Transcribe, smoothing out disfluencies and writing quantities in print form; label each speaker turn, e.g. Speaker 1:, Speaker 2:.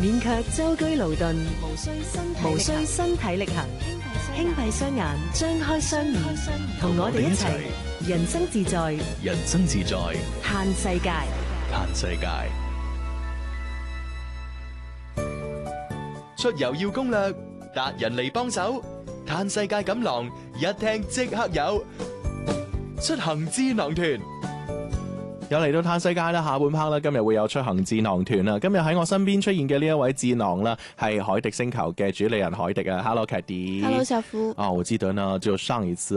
Speaker 1: 免卻舟車勞頓，無需身體力行，輕閉雙眼，張開雙耳，同我哋一齊人生自在，
Speaker 2: 人生自在，
Speaker 1: 嘆世界，
Speaker 2: 嘆世界。出遊要攻略，達人嚟幫手，嘆世界錦囊一聽即刻有，出行智囊團。
Speaker 3: 有嚟到嘆世界啦，下半 part 啦，今日會有出行智囊團啦。今日喺我身邊出現嘅呢一位智囊啦，係海迪星球嘅主理人海迪啊。Hello， Caddy。
Speaker 4: Hello， 小夫。
Speaker 3: 我記得呢，就上一次